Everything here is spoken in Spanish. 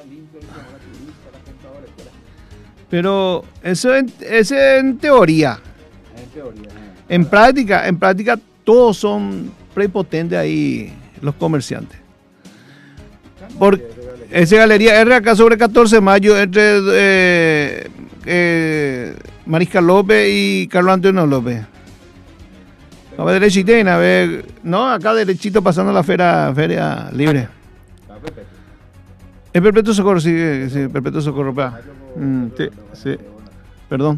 Pero eso es en teoría. En práctica todos son prepotentes ahí los comerciantes. Por esa galería R acá sobre 14 de mayo entre Mariscal López y Carlos Antonio López. A ver, derechito, a ver, no, acá derechito pasando la feria libre. Es Perpetuo Socorro, sí, Perpetuo Socorro, sí, perdón.